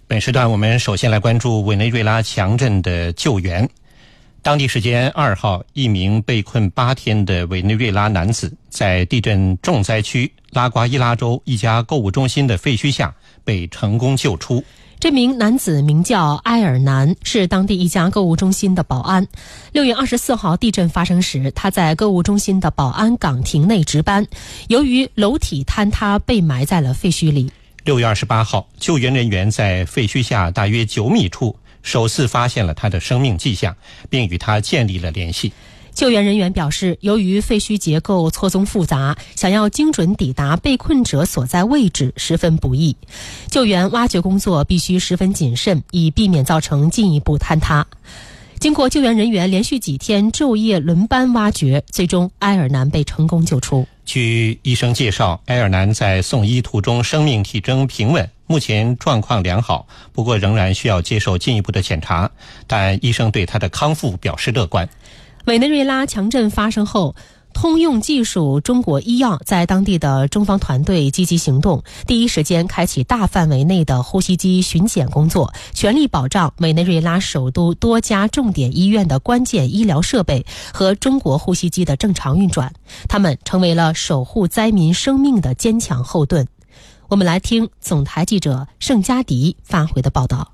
本时段我们首先来关注委内瑞拉强震的救援。当地时间2号，一名被困8天的委内瑞拉男子在地震重灾区拉瓜伊拉州一家购物中心的废墟下被成功救出。 这名男子名叫埃尔南，是当地一家购物中心的保安。6月24号地震发生时，他在购物中心的保安岗亭内值班，由于楼体坍塌被埋在了废墟里。 6月28号，救援人员在废墟下大约9米处首次发现了他的生命迹象，并与他建立了联系。 救援人员表示，由于废墟结构错综复杂，想要精准抵达被困者所在位置十分不易。救援挖掘工作必须十分谨慎，以避免造成进一步坍塌。经过救援人员连续几天昼夜轮班挖掘，最终埃尔南被成功救出。 据医生介绍，埃尔南在送医途中生命体征平稳，目前状况良好，不过仍然需要接受进一步的检查，但医生对他的康复表示乐观。 委内瑞拉强震发生后，通用技术中国医药在当地的中方团队积极行动，第一时间开启大范围内的呼吸机巡检工作，全力保障委内瑞拉首都多家重点医院的关键医疗设备和中国呼吸机的正常运转。他们成为了守护灾民生命的坚强后盾。我们来听总台记者盛佳迪发回的报道。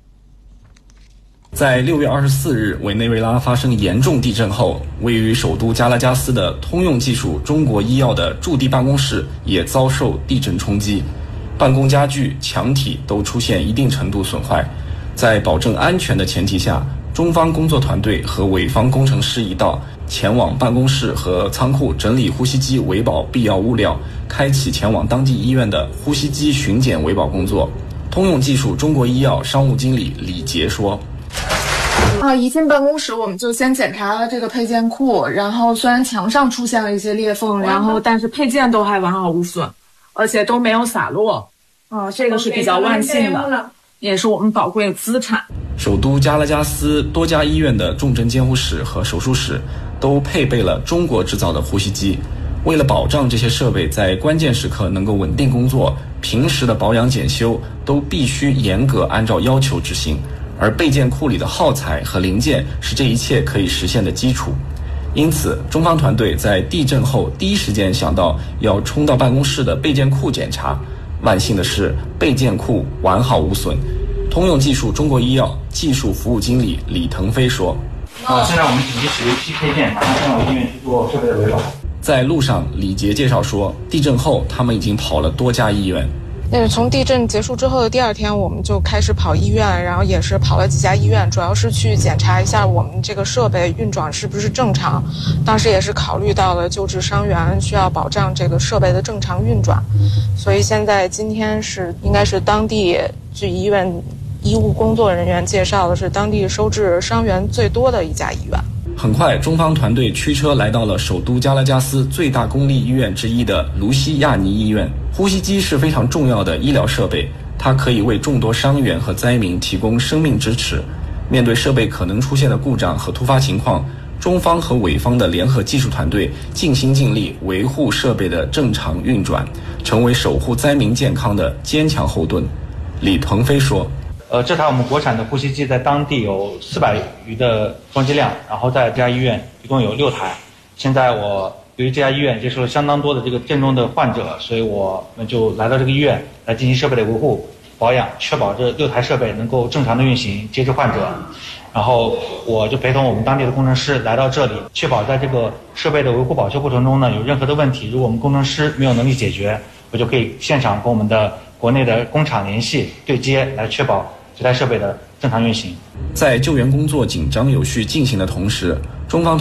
在6月24日，委内瑞拉发生严重地震后，位于首都加拉加斯的通用技术中国医药的驻地办公室也遭受地震冲击，办公家具、墙体都出现一定程度损坏。在保证安全的前提下，中方工作团队和委方工程师一道前往办公室和仓库整理呼吸机维保必要物料，开启前往当地医院的呼吸机巡检维保工作。通用技术中国医药商务经理李杰说， 一进办公室我们就先检查了这个配件库，然后虽然墙上出现了一些裂缝，但是配件都还完好无损，而且都没有洒落。这个是比较万幸的，也是我们宝贵的资产。 首都加拉加斯多家医院的重症监护室和手术室都配备了中国制造的呼吸机。为了保障这些设备在关键时刻能够稳定工作，平时的保养检修都必须严格按照要求执行。而备件库里的耗材和零件是这一切可以实现的基础，因此中方团队在地震后第一时间想到要冲到办公室的备件库检查。万幸的是，备件库完好无损。通用技术中国医药技术服务经理李腾飞说， 现在我们紧急使用批配件，马上送到医院去做设备的维保。 在路上，李杰介绍说，地震后他们已经跑了多家医院。 从地震结束之后的第2天，我们就开始跑医院，然后也是跑了几家医院，主要是去检查一下我们这个设备运转是不是正常。当时也是考虑到了救治伤员，需要保障这个设备的正常运转，所以今天应该是当地据医院医务工作人员介绍的，是当地收治伤员最多的一家医院。 很快，中方团队驱车来到了首都加拉加斯最大公立医院之一的卢西亚尼医院。呼吸机是非常重要的医疗设备，它可以为众多伤员和灾民提供生命支持。面对设备可能出现的故障和突发情况，中方和委方的联合技术团队尽心尽力维护设备的正常运转，成为守护灾民健康的坚强后盾。李腾飞说， 这台我们国产的呼吸机在当地有400余的装机量，然后在这家医院一共有6台。现在我由于这家医院接受了相当多的这个震中的患者，所以我们就来到这个医院来进行设备的维护保养，确保这6台设备能够正常的运行，接治患者。然后我就陪同我们当地的工程师来到这里，确保在这个设备的维护保修过程中呢，有任何的问题，如果我们工程师没有能力解决，我就可以现场跟我们的国内的工厂联系对接，来确保这台设备的正常运行。 在救援工作紧张有序进行的同时，中方